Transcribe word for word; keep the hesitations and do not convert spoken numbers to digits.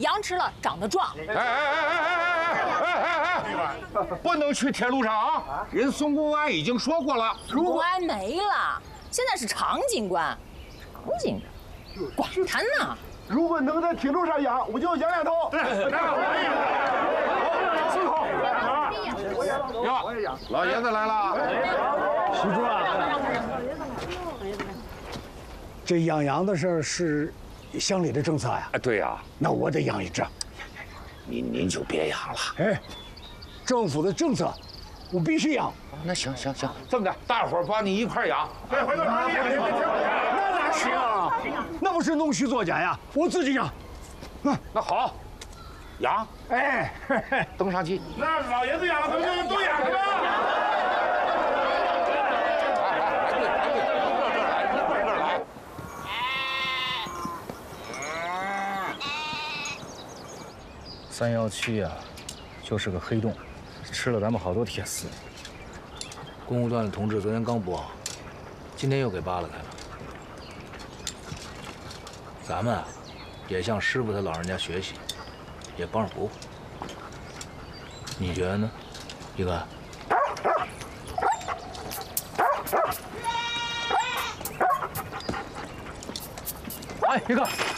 羊吃了长得壮。 哎哎哎哎哎哎哎哎！不能去铁路上啊！人宋公安已经说过了， 宋公安没了，现在是常警官。常警官，管他呢！ 如果能在铁路上养，我就养两头。对，辛苦。 哟，老爷子来了。 徐珠啊，这养羊的事儿是乡里的政策呀。 哎，对呀， 那我得养一只。 您您就别养了。 哎，政府的政策，我必须养。 那行行行，这么的，大伙儿帮你一块养。对，回头帮你养。 那哪行啊？那不是弄虚作假呀！我自己养。 那那好，养。 哎， 登上去。 那老爷子养了，咱们就都养着吧。 三幺七呀，就是个黑洞，吃了咱们好多铁丝。公务段的同志昨天刚补好，今天又给扒拉开了。咱们啊，也向师傅他老人家学习，也帮着补补。你觉得呢，一哥？哎，一哥。